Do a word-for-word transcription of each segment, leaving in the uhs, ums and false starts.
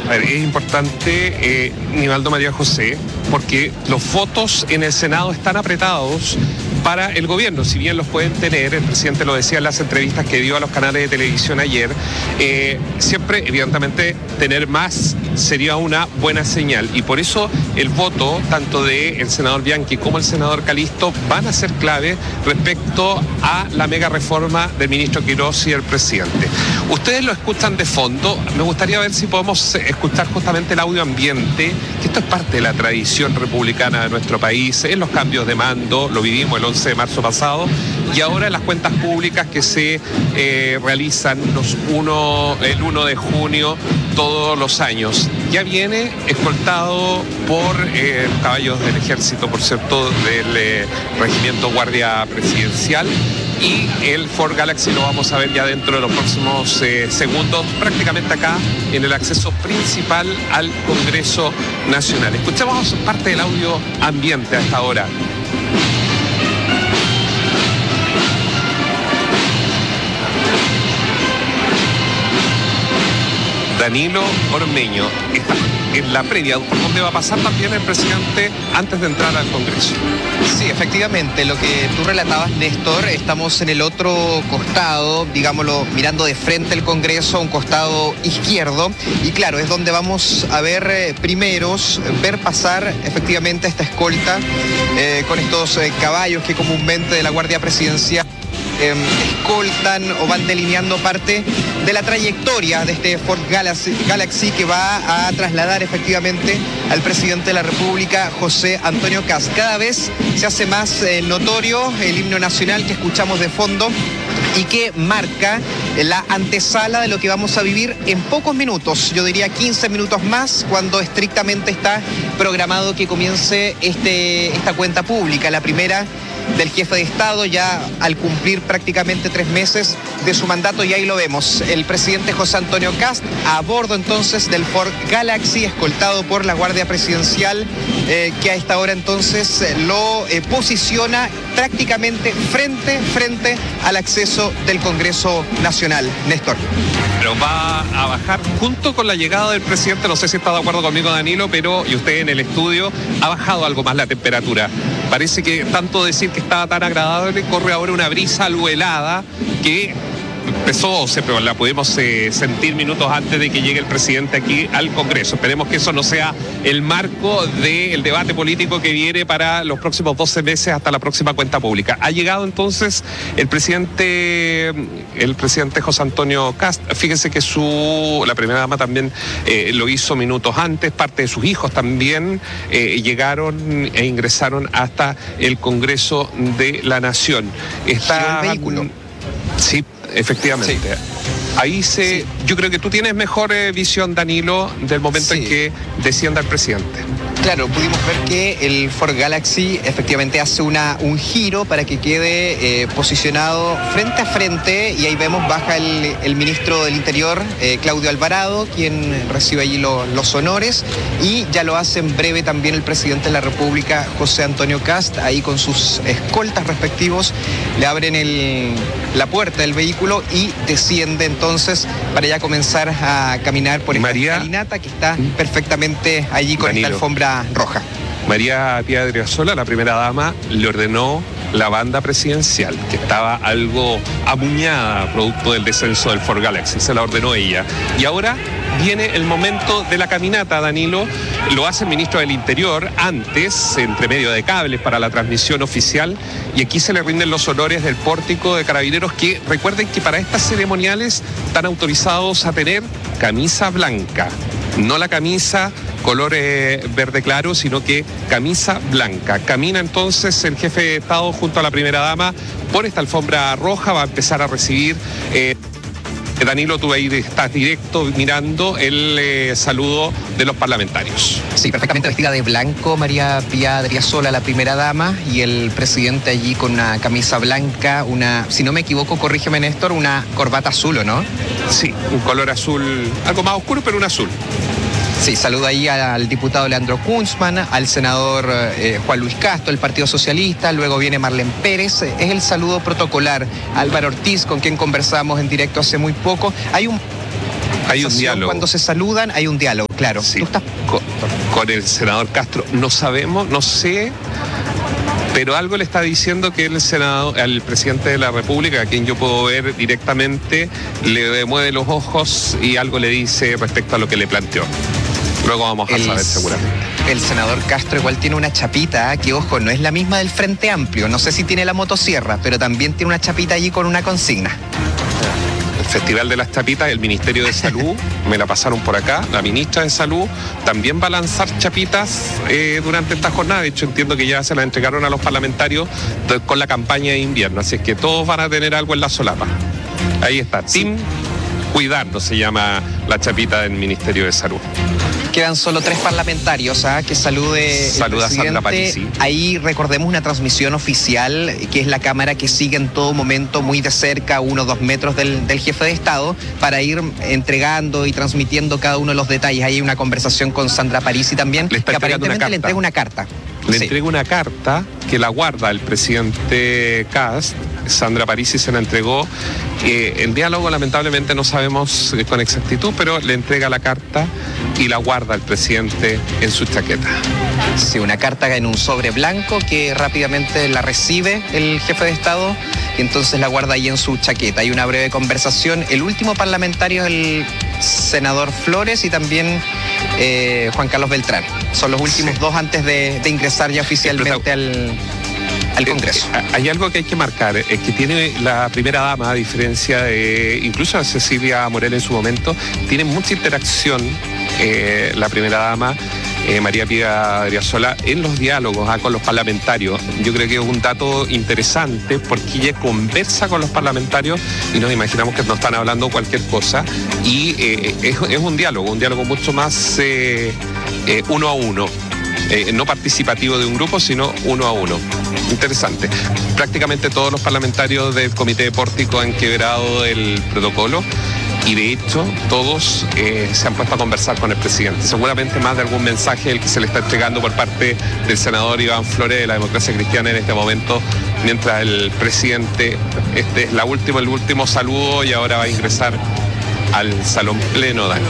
A ver, es importante, eh, Nivaldo María José, porque los votos en el Senado están apretados para el gobierno, si bien los pueden tener, el presidente lo decía en las entrevistas que dio a los canales de televisión ayer, eh, siempre, evidentemente, tener más sería una buena señal, y por eso el voto, tanto del senador Bianchi como el senador Calisto, van a ser clave respecto a la mega reforma del ministro Quirós y el presidente. Ustedes lo escuchan de fondo, me gustaría ver si podemos escuchar justamente el audio ambiente, que esto es parte de la tradición republicana de nuestro país, en los cambios de mando, lo vivimos el once de marzo pasado, y ahora en las cuentas públicas que se eh, realizan los uno, el uno de junio todos los años. Ya viene escoltado por eh, caballos del ejército, por cierto, del eh, regimiento Guardia Presidencial, y el Ford Galaxy lo vamos a ver ya dentro de los próximos eh, segundos, prácticamente acá en el acceso principal al Congreso Nacional. Escuchemos parte del audio ambiente a esta hora. Danilo Ormeño está en la previa, donde va a pasar también el presidente antes de entrar al Congreso. Sí, efectivamente, lo que tú relatabas, Néstor, estamos en el otro costado, digámoslo, mirando de frente al Congreso, a un costado izquierdo, y claro, es donde vamos a ver eh, primeros, ver pasar efectivamente esta escolta eh, con estos eh, caballos que comúnmente de la Guardia Presidencial Eh, escoltan o van delineando parte de la trayectoria de este Ford Galaxy, Galaxy que va a trasladar efectivamente al presidente de la República, José Antonio Kast. Cada vez se hace más eh, notorio el himno nacional que escuchamos de fondo y que marca la antesala de lo que vamos a vivir en pocos minutos, yo diría quince minutos más, cuando estrictamente está programado que comience este, esta cuenta pública, la primera del jefe de Estado, ya al cumplir prácticamente tres meses de su mandato, y ahí lo vemos, el presidente José Antonio Kast a bordo entonces del Ford Galaxy, escoltado por la Guardia Presidencial, eh, que a esta hora entonces lo eh, posiciona prácticamente frente, frente al acceso del Congreso Nacional. Néstor. Pero va a bajar junto con la llegada del presidente, no sé si está de acuerdo conmigo Danilo, pero, y usted en el estudio, ha bajado algo más la temperatura. Parece que tanto decir que estaba tan agradable, corre ahora una brisa algo helada que empezó, pero la pudimos eh, sentir minutos antes de que llegue el presidente aquí al Congreso. Esperemos que eso no sea el marco del debate político que viene para los próximos doce meses hasta la próxima cuenta pública. Ha llegado entonces el presidente, el presidente José Antonio Kast. Fíjense que su, la primera dama también eh, lo hizo minutos antes, parte de sus hijos también eh, llegaron e ingresaron hasta el Congreso de la Nación. Está el vehículo. Sí. Efectivamente. Sí. Ahí se, sí. Yo creo que tú tienes mejor eh, visión, Danilo, del momento sí. en que descienda el presidente. Claro, pudimos ver que el Ford Galaxy efectivamente hace una, un giro para que quede eh, posicionado frente a frente, y ahí vemos baja el, el ministro del Interior, eh, Claudio Alvarado, quien recibe allí lo, los honores, y ya lo hace en breve también el presidente de la República, José Antonio Kast, ahí con sus escoltas respectivos, le abren el, la puerta del vehículo y desciende entonces para ya comenzar a caminar por esta escalinata que está perfectamente allí con Danilo. Esta alfombra roja. María Pía Adriasola, la primera dama, le ordenó la banda presidencial, que estaba algo amuñada producto del descenso del Ford Galaxy, se la ordenó ella. Y ahora viene el momento de la caminata, Danilo, lo hace el ministro del Interior antes, entre medio de cables para la transmisión oficial, y aquí se le rinden los honores del pórtico de Carabineros, que recuerden que para estas ceremoniales están autorizados a tener camisa blanca, no la camisa color eh, verde claro, sino que camisa blanca. Camina entonces el jefe de Estado junto a la primera dama por esta alfombra roja, va a empezar a recibir... Eh, Danilo, tú ahí estás directo mirando el eh, saludo de los parlamentarios. Sí, perfectamente vestida de blanco, María Pía Adriasola, la primera dama, y el presidente allí con una camisa blanca, una, si no me equivoco, corrígeme Néstor, una corbata azul, ¿o no? Sí, un color azul, algo más oscuro, pero un azul. Sí, saludo ahí al diputado Leandro Kunzman, al senador eh, Juan Luis Castro, del Partido Socialista, luego viene Marlene Pérez, es el saludo protocolar. Álvaro Ortiz, con quien conversamos en directo hace muy poco. Hay un Hay un diálogo. Cuando se saludan hay un diálogo, claro. Sí. ¿Tú estás... con, con el senador Castro no sabemos, no sé, pero algo le está diciendo que el senador, al presidente de la República, a quien yo puedo ver directamente, le mueve los ojos y algo le dice respecto a lo que le planteó. Luego vamos a el, saber seguramente. El senador Castro igual tiene una chapita, que ojo, no es la misma del Frente Amplio. No sé si tiene la motosierra, pero también tiene una chapita allí con una consigna. El Festival de las Chapitas, el Ministerio de Salud, me la pasaron por acá, la ministra de Salud también va a lanzar chapitas eh, durante esta jornada. De hecho, entiendo que ya se la entregaron a los parlamentarios de, con la campaña de invierno, así es que todos van a tener algo en la solapa. Ahí está, sí. Team Cuidarnos se llama la chapita del Ministerio de Salud. Quedan solo tres parlamentarios, ¿ah? Que salude Saluda el presidente. Sandra Parisi. Ahí recordemos una transmisión oficial, que es la cámara que sigue en todo momento muy de cerca, uno o dos metros del, del jefe de Estado, para ir entregando y transmitiendo cada uno de los detalles. Ahí hay una conversación con Sandra Parisi también, que aparentemente le entrega una carta. Le sí. entrega una carta que la guarda el presidente Kast. Sandra Parisi se la entregó. Eh, el diálogo lamentablemente no sabemos eh, con exactitud, pero le entrega la carta y la guarda el presidente en su chaqueta. Sí, una carta en un sobre blanco que rápidamente la recibe el jefe de Estado y entonces la guarda ahí en su chaqueta. Hay una breve conversación. El último parlamentario es el senador Flores y también eh, Juan Carlos Beltrán. Son los últimos sí. dos antes de, de ingresar ya oficialmente al... al Congreso. Eh, hay algo que hay que marcar, es que tiene la primera dama, a diferencia de incluso a Cecilia Morel en su momento, tiene mucha interacción eh, la primera dama, eh, María Pía Adriasola, en los diálogos ah, con los parlamentarios. Yo creo que es un dato interesante porque ella conversa con los parlamentarios y nos imaginamos que no están hablando cualquier cosa y eh, es, es un diálogo, un diálogo mucho más eh, eh, uno a uno. Eh, no participativo de un grupo, sino uno a uno. Interesante. Prácticamente todos los parlamentarios del Comité de Pórtico han quebrado el protocolo y de hecho todos eh, se han puesto a conversar con el presidente. Seguramente más de algún mensaje el que se le está entregando por parte del senador Iván Flores de la Democracia Cristiana en este momento, mientras el presidente, este es la última, el último saludo y ahora va a ingresar al salón pleno, Dani.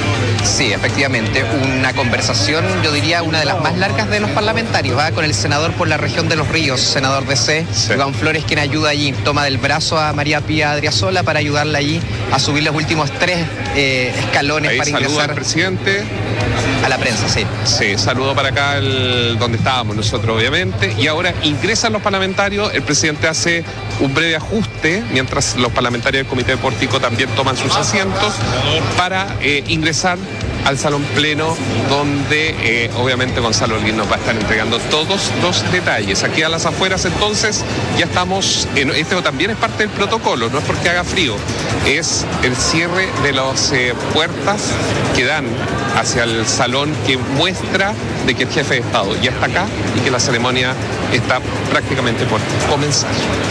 Sí, efectivamente, una conversación, yo diría, una de las más largas de los parlamentarios, ¿va? Con el senador por la región de Los Ríos, senador D C, sí. Iván Flores, quien ayuda allí, toma del brazo a María Pía Adriasola para ayudarla allí a subir los últimos tres eh, escalones ahí para saluda ingresar al presidente. A la prensa, sí. Sí, saludo para acá el, donde estábamos nosotros, obviamente. Y ahora ingresan los parlamentarios, el presidente hace un breve ajuste, mientras los parlamentarios del Comité de Pórtico también toman sus asientos, para eh, ingresar al salón pleno, donde eh, obviamente Gonzalo Holguín nos va a estar entregando todos los detalles. Aquí a las afueras entonces ya estamos, en, este también es parte del protocolo, no es porque haga frío, es el cierre de las eh, puertas que dan hacia el salón que muestra de que el jefe de Estado ya está acá y que la ceremonia está prácticamente por comenzar.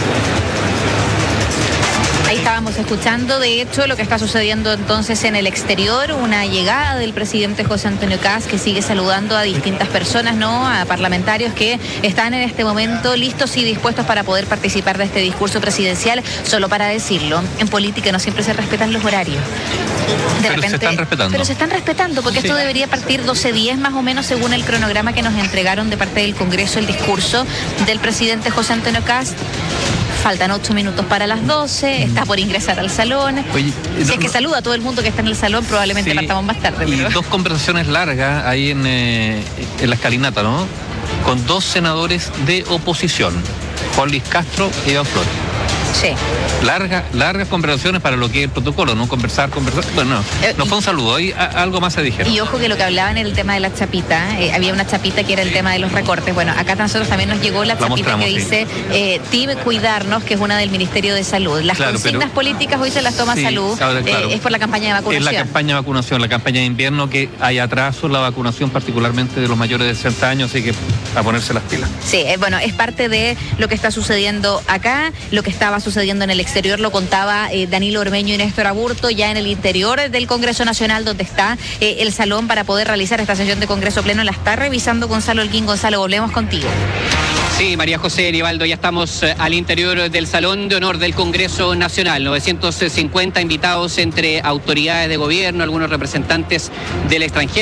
Ahí estábamos escuchando, de hecho, lo que está sucediendo entonces en el exterior, una llegada del presidente José Antonio Kast, que sigue saludando a distintas personas, ¿no? A parlamentarios que están en este momento listos y dispuestos para poder participar de este discurso presidencial. Solo para decirlo, en política no siempre se respetan los horarios. De pero repente, se están respetando. Pero se están respetando, porque sí. Esto debería partir doce diez más o menos según el cronograma que nos entregaron de parte del Congreso, el discurso del presidente José Antonio Kast. Faltan ocho minutos para las doce, está por ingresar al salón. Oye, si no, es que saluda a todo el mundo que está en el salón, probablemente sí, partamos más tarde. Y pero... dos conversaciones largas ahí en, eh, en la escalinata, ¿no? Con dos senadores de oposición, Juan Luis Castro y Iván Flores. Sí. Larga, largas conversaciones para lo que es el protocolo, no conversar, conversar. Bueno, no, eh, no fue un saludo, ahí a, algo más se dijeron. Y ojo que lo que hablaban era el tema de la chapita, eh, había una chapita que era el tema de los recortes. Bueno, acá a nosotros también nos llegó la, la chapita que dice sí. eh, Team Cuidarnos, que es una del Ministerio de Salud. Las claro, consignas pero, políticas hoy se las toma sí, Salud, ahora, claro, eh, es por la campaña de vacunación. Es la campaña de vacunación, la campaña de invierno, que hay atraso en la vacunación, particularmente de los mayores de sesenta años, así que a ponerse las pilas. Sí, eh, bueno, es parte de lo que está sucediendo acá, lo que estaba sucediendo en el exterior. Lo contaba eh, Danilo Ormeño y Néstor Aburto, ya en el interior del Congreso Nacional, donde está eh, el salón para poder realizar esta sesión de Congreso Pleno. La está revisando Gonzalo Holguín. Gonzalo, volvemos contigo. Sí, María José Nivaldo, ya estamos al interior del Salón de Honor del Congreso Nacional. novecientos cincuenta invitados entre autoridades de gobierno, algunos representantes del extranjero.